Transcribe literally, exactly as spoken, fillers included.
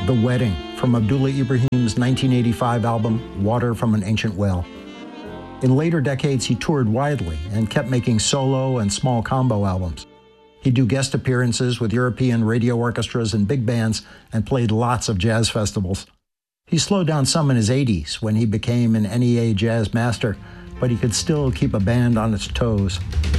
The Wedding from Abdullah Ibrahim's nineteen eighty-five album, Water from an Ancient Well. In later decades, he toured widely and kept making solo and small combo albums. He'd do guest appearances with European radio orchestras and big bands and played lots of jazz festivals. He slowed down some in his eighties when he became an N E A jazz master, but he could still keep a band on its toes.